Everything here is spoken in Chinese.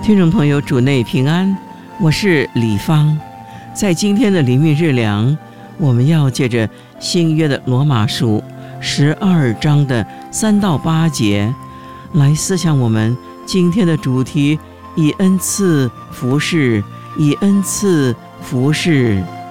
听众朋友，主内平安，我是李芳。在今天的灵命日粮，我们要借着新约的罗马书12章的3到8节来思想我们今天的主题：以恩赐服事，以恩赐服事。